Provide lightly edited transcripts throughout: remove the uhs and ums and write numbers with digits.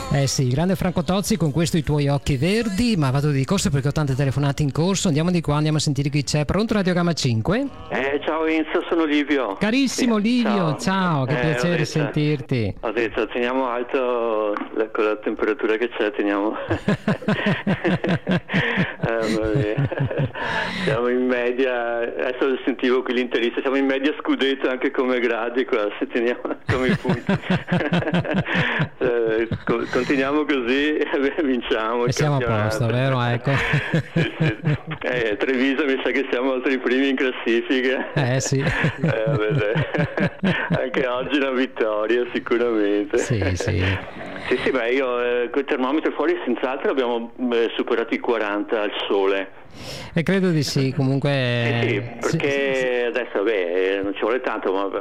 Eh sì, grande Franco Tozzi con questo I tuoi occhi verdi, ma vado di corsa perché ho tante telefonate in corso, andiamo di qua, andiamo a sentire chi c'è. Pronto Radio Gamma 5? Ciao Enzo, sono Livio. Carissimo Sì, Livio, ciao, che piacere sentirti. Ho detto, teniamo alto con la temperatura che c'è, teniamo. Siamo in media, adesso sentivo qui l'interista, siamo in media scudetto anche come gradi qua, se teniamo come i punti. Continuiamo così e vinciamo. E siamo a posto, vero? Ecco. Sì. Treviso mi sa che siamo tra i primi in classifica. Sì. Anche oggi una vittoria sicuramente. Sì. Sì, beh, io con il termometro fuori senz'altro abbiamo superato i 40 al sole. E credo di sì, comunque. Sì, perché adesso non ci vuole tanto, ma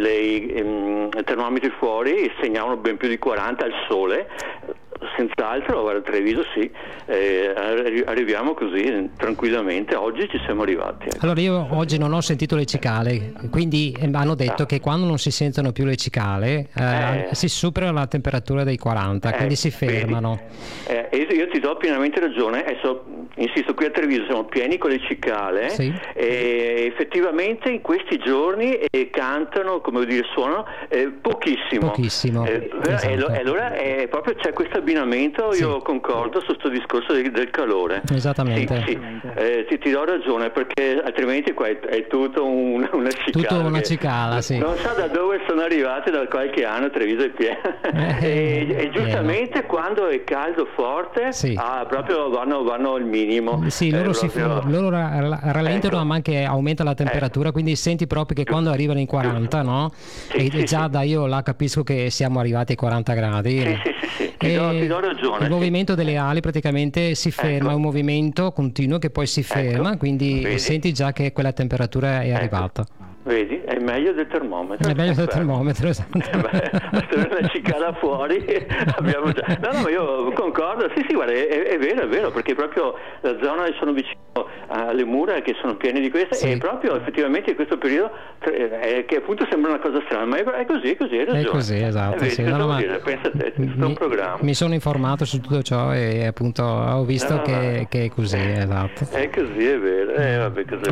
i termometri fuori segnavano ben più di 40 al sole. Senz'altro, guarda, Treviso sì, arriviamo così tranquillamente, oggi ci siamo arrivati. Allora io oggi non ho sentito le cicale, quindi hanno detto che quando non si sentono più le cicale si supera la temperatura dei 40, quindi si fermano. Io ti do pienamente ragione, adesso insisto, qui a Treviso siamo pieni con le cicale, sì. E effettivamente in questi giorni cantano, come dire, suonano pochissimo. Esatto. E allora proprio c'è questo abbinamento, sì. Io concordo su questo discorso del calore. Esattamente. Sì. Ti do ragione, perché altrimenti qua è tutto una cicala. Tutto una cicala, sì. Non so da dove sono arrivate, da qualche anno Treviso è pieno. E giustamente quando è caldo forte, sì. Proprio vanno al minimo. Sì, loro rallentano, ma anche aumenta la temperatura, quindi senti proprio che quando arrivano in 40, no? Sì, e già da io là capisco che siamo arrivati ai 40 gradi. Sì. Ti do ragione. Il movimento delle ali praticamente si ferma, è un movimento continuo che poi si ferma, quindi senti già che quella temperatura è arrivata. Vedi, è meglio del termometro. È meglio del termometro, esatto. Basta una cicala fuori, abbiamo già. No, ma io concordo, sì, guarda, è vero, perché proprio la zona sono vicino alle mura che sono piene di queste, sì. E proprio effettivamente in questo periodo che appunto sembra una cosa strana, ma è così, hai ragione. È così, esatto. Sì. Pensa a te, è un programma. Mi sono informato su tutto ciò e appunto ho visto che è così, esatto. È così, è vero.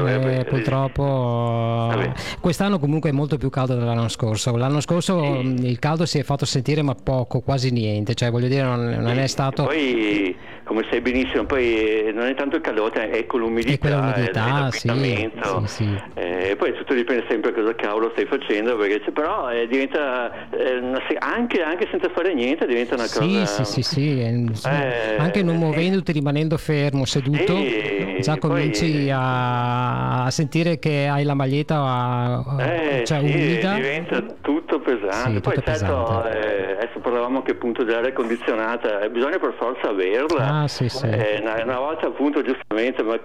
Purtroppo quest'anno comunque è molto più caldo dell'anno scorso. L'anno scorso il caldo si è fatto sentire ma poco, quasi niente, cioè voglio dire non è stato. Poi come sai benissimo, poi non è tanto il calore, è con l'umidità, sì. E poi tutto dipende sempre da cosa cavolo stai facendo, perché però diventa anche senza fare niente diventa una cosa. Sì. Anche non muovendoti, rimanendo fermo, seduto, già cominci a sentire che hai la maglietta umida. Diventa tutto pesante. Sì, poi tutto certo, adesso parlavamo anche appunto dell'aria condizionata, bisogna per forza averla. Sì. Una volta appunto giustamente, ma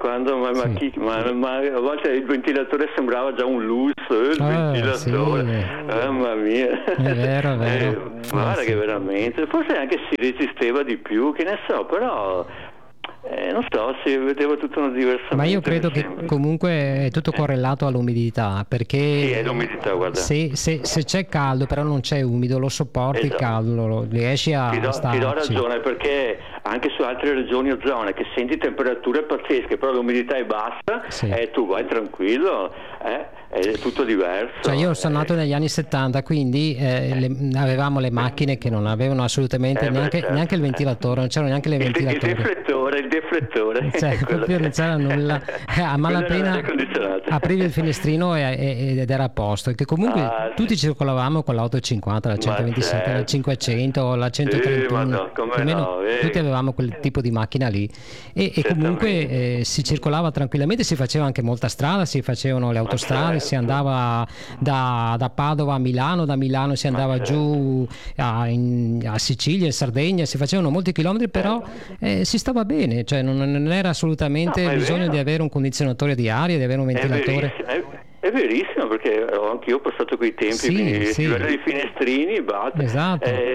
a volte il ventilatore sembrava già un lusso, il ventilatore. Sì. Mamma mia. È vero. Guarda che veramente, forse anche si resisteva di più, che ne so, però non so, si vedeva tutto diversamente. Ma io credo che comunque è tutto correlato all'umidità, perché sì, è l'umidità, guarda. Se c'è caldo però non c'è umido, lo sopporti, esatto. Il caldo, riesci a starci. Ti do ragione, perché anche su altre regioni o zone che senti temperature pazzesche però l'umidità è bassa, sì. Tu vai tranquillo, è tutto diverso. Cioè io sono nato negli anni 70, quindi avevamo le macchine che non avevano assolutamente neanche il ventilatore, non c'erano neanche le ventilatori. Il deflettore. Cioè, proprio non c'era nulla. A malapena aprivi il finestrino ed era a posto. Che comunque tutti circolavamo con l'850, la 127, la 500, la 131. Tutti avevamo quel tipo di macchina lì. E comunque si circolava tranquillamente, si faceva anche molta strada, si facevano le autostrade, si andava da Padova a Milano, da Milano si andava giù a Sicilia, in Sardegna, si facevano molti chilometri, però si stava bene, cioè non era assolutamente bisogno di avere un condizionatore di aria, di avere un ventilatore. È verissimo, perché anche io ho passato quei tempi, quindi i finestrini, esatto.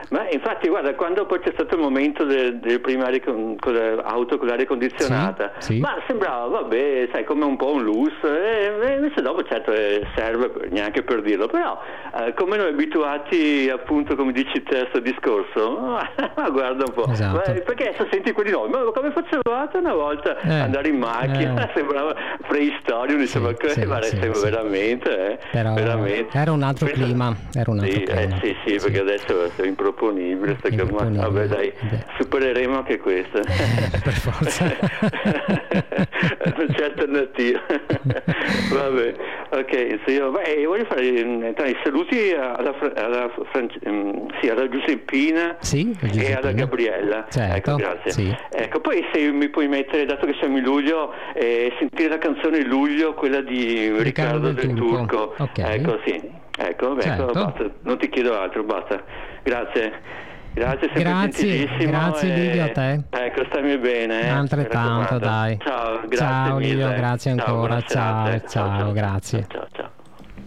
Ma infatti guarda, quando poi c'è stato il momento del primario con l'auto con l'aria condizionata, ma sembrava vabbè, sai, come un po' un lusso, e invece dopo certo serve neanche per dirlo, però come noi abituati appunto, come dici te, a questo discorso, ma guarda un po', perché adesso senti quelli nuovi, ma come facevate una volta andare in macchina, sembrava preistoria, diceva veramente, però veramente. Era un altro clima, clima. Sì, perché adesso è improponibile, vabbè dai, supereremo anche questo. Per forza. Non c'è alternativa. Vabbè, ok, voglio fare i saluti alla Giuseppina e alla Gabriella. Certo, ecco, grazie. Sì. Ecco, poi se mi puoi mettere, dato che siamo in luglio, sentire la canzone Luglio, quella di Riccardo del Turco. Okay. Ecco, sì. Ecco, basta. Non ti chiedo altro, basta. Grazie. Grazie, sempre gentilissimo. Grazie Livio, a te. Ecco, stammi bene. Altrettanto, dai. Ciao, grazie ciao mille. Livio, grazie ancora. Ciao, ciao, grazie. Ciao.